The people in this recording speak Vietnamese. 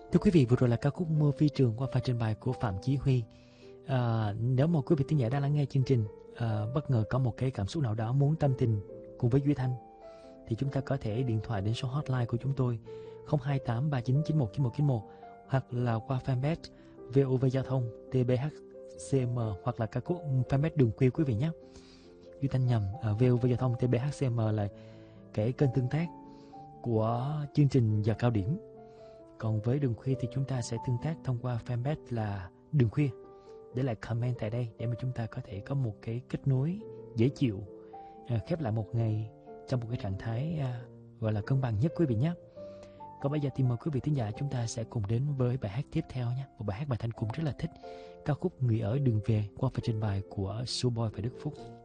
Thưa quý vị, vừa rồi là ca khúc Mưa Phi Trường qua pha trình bày của Phạm Chí Huy. Nếu mà quý vị thính giả đang lắng nghe chương trình, bất ngờ có một cái cảm xúc nào đó muốn tâm tình cùng với Duy Thanh, thì chúng ta có thể điện thoại đến số hotline của chúng tôi 02839919191 hoặc là qua fanpage VOV Giao thông TBHCM hoặc là ca khúc fanpage Đường Khuya quý vị nhé. Duy Thanh nhầm, VOV Giao thông TBHCM là cái kênh tương tác của chương trình giờ cao điểm. Còn với Đường Khuya thì chúng ta sẽ tương tác thông qua fanpage là Đường Khuya. Để lại comment tại đây để mà chúng ta có thể có một cái kết nối dễ chịu, khép lại một ngày trong một cái trạng thái gọi là cân bằng nhất quý vị nhé. Còn bây giờ thì mời quý vị thính giả chúng ta sẽ cùng đến với bài hát tiếp theo nhé. Một bài hát mà Thanh cũng rất là thích, ca khúc Người ở đường về qua phần trình bày của Suboy và Đức Phúc.